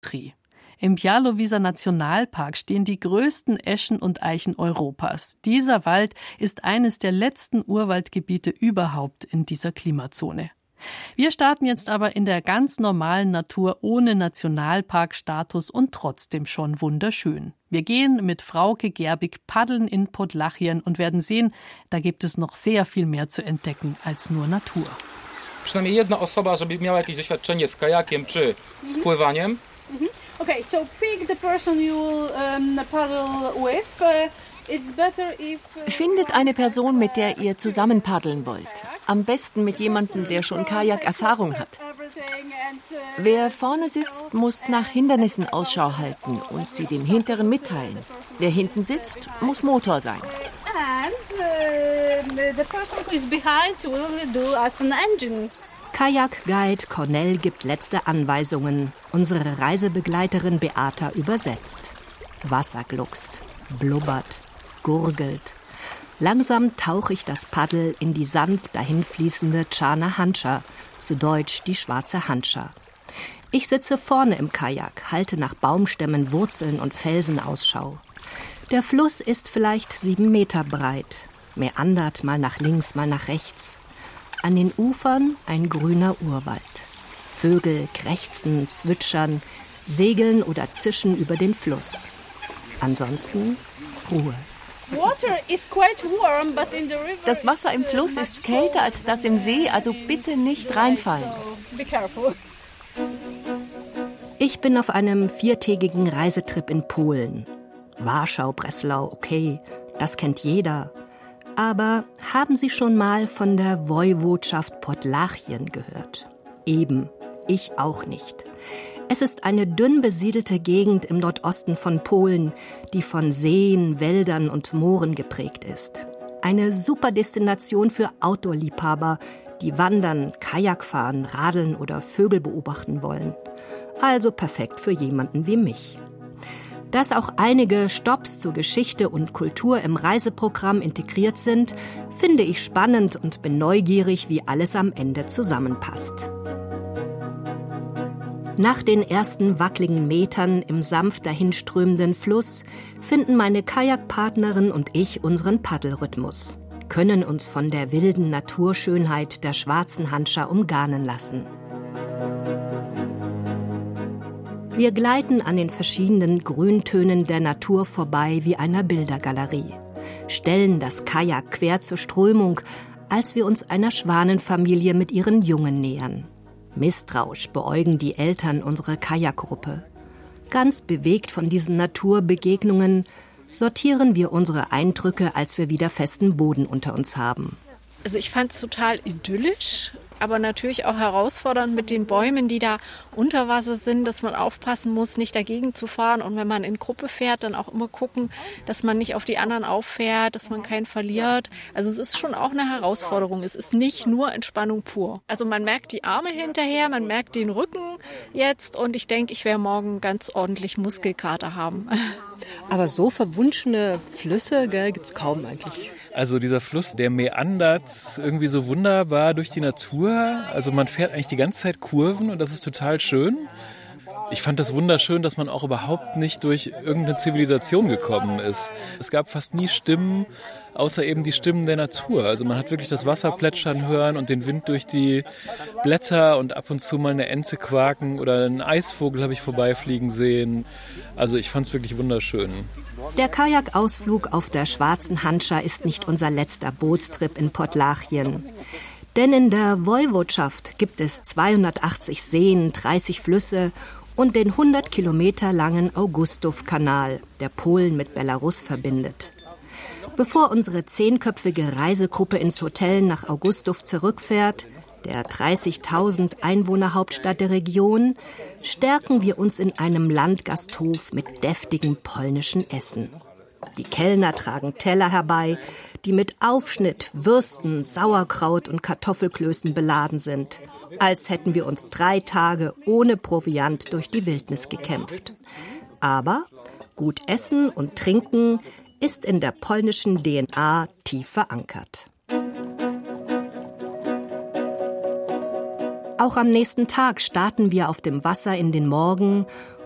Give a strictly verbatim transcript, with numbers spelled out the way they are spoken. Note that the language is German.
Im Białowieża Nationalpark stehen die größten Eschen und Eichen Europas. Dieser Wald ist eines der letzten Urwaldgebiete überhaupt in dieser Klimazone. Wir starten jetzt aber in der ganz normalen Natur ohne Nationalparkstatus und trotzdem schon wunderschön. Wir gehen mit Frauke Gerbig paddeln in Podlachien und werden sehen, da gibt es noch sehr viel mehr zu entdecken als nur Natur. Przynajmniej jedna osoba, żeby miała jakieś doświadczenie z kajakiem czy z pływaniem. Okay, so pick the person you um, paddle with. Uh, it's better if, uh, Findet eine Person, mit der ihr zusammen paddeln wollt. Am besten mit jemandem, der schon Kajak-Erfahrung hat. Wer vorne sitzt, muss nach Hindernissen Ausschau halten und sie dem Hinteren mitteilen. Wer hinten sitzt, muss Motor sein. And uh, the person who is behind will do as an engine. Kajak-Guide Cornell gibt letzte Anweisungen. Unsere Reisebegleiterin Beata übersetzt. Wasser gluckst, blubbert, gurgelt. Langsam tauche ich das Paddel in die sanft dahinfließende Czarna Hanscha, zu Deutsch die schwarze Hanscha. Ich sitze vorne im Kajak, halte nach Baumstämmen, Wurzeln und Felsen Ausschau. Der Fluss ist vielleicht sieben Meter breit, meandert mal nach links, mal nach rechts. An den Ufern ein grüner Urwald. Vögel krächzen, zwitschern, segeln oder zischen über den Fluss. Ansonsten Ruhe. Das Wasser im Fluss ist kälter als das im See, also bitte nicht reinfallen. Ich bin auf einem viertägigen Reisetrip in Polen. Warschau, Breslau, okay, das kennt jeder. Aber haben Sie schon mal von der Woiwodschaft Podlachien gehört? Eben, ich auch nicht. Es ist eine dünn besiedelte Gegend im Nordosten von Polen, die von Seen, Wäldern und Mooren geprägt ist. Eine super Destination für Outdoor-Liebhaber, die wandern, Kajak fahren, radeln oder Vögel beobachten wollen. Also perfekt für jemanden wie mich. Dass auch einige Stopps zur Geschichte und Kultur im Reiseprogramm integriert sind, finde ich spannend und bin neugierig, wie alles am Ende zusammenpasst. Nach den ersten wackeligen Metern im sanft dahinströmenden Fluss finden meine Kajakpartnerin und ich unseren Paddelrhythmus, können uns von der wilden Naturschönheit der schwarzen Hanscha umgarnen lassen. Wir gleiten an den verschiedenen Grüntönen der Natur vorbei wie einer Bildergalerie, stellen das Kajak quer zur Strömung, als wir uns einer Schwanenfamilie mit ihren Jungen nähern. Misstrauisch beäugen die Eltern unsere Kajakgruppe. Ganz bewegt von diesen Naturbegegnungen sortieren wir unsere Eindrücke, als wir wieder festen Boden unter uns haben. Also ich fand es total idyllisch, aber natürlich auch herausfordernd mit den Bäumen, die da unter Wasser sind, dass man aufpassen muss, nicht dagegen zu fahren. Und wenn man in Gruppe fährt, dann auch immer gucken, dass man nicht auf die anderen auffährt, dass man keinen verliert. Also es ist schon auch eine Herausforderung. Es ist nicht nur Entspannung pur. Also man merkt die Arme hinterher, man merkt den Rücken jetzt und ich denke, ich werde morgen ganz ordentlich Muskelkater haben. Aber so verwunschene Flüsse gibt es kaum eigentlich. Also dieser Fluss, der meandert irgendwie so wunderbar durch die Natur. Also man fährt eigentlich die ganze Zeit Kurven und das ist total schön. Ich fand das wunderschön, dass man auch überhaupt nicht durch irgendeine Zivilisation gekommen ist. Es gab fast nie Stimmen, außer eben die Stimmen der Natur. Also man hat wirklich das Wasser plätschern hören und den Wind durch die Blätter und ab und zu mal eine Ente quaken oder einen Eisvogel habe ich vorbeifliegen sehen. Also ich fand es wirklich wunderschön. Der Kajakausflug auf der schwarzen Hanscha ist nicht unser letzter Bootstrip in Podlachien. Denn in der Woiwodschaft gibt es zweihundertachtzig Seen, dreißig Flüsse und den hundert Kilometer langen Augustów-Kanal, der Polen mit Belarus verbindet. Bevor unsere zehnköpfige Reisegruppe ins Hotel nach Augustów zurückfährt, der dreißigtausend Einwohnerhauptstadt der Region, stärken wir uns in einem Landgasthof mit deftigem polnischen Essen. Die Kellner tragen Teller herbei, die mit Aufschnitt, Würsten, Sauerkraut und Kartoffelklößen beladen sind, als hätten wir uns drei Tage ohne Proviant durch die Wildnis gekämpft. Aber gut essen und trinken ist in der polnischen D N A tief verankert. Auch am nächsten Tag starten wir auf dem Wasser in den Morgen